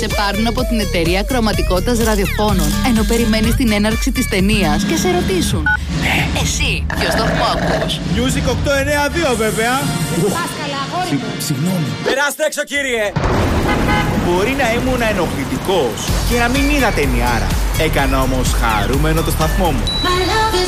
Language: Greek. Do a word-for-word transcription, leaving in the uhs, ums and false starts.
σε πάρουν από την εταιρεία ακροαματικότητας ραδιοφώνων, ενώ περιμένεις την έναρξη της ταινίας και σε ρωτήσουν: εσύ, ποιο σταθμό ακούς? Music οκτώ εννιά δύο βέβαια. Συγγνώμη. Περάστε έξω, κύριε. Μπορεί να ήμουν ενοχλητικός και να μην είδα ταινιάρα. Έκανα όμως χαρούμενο το σταθμό μου.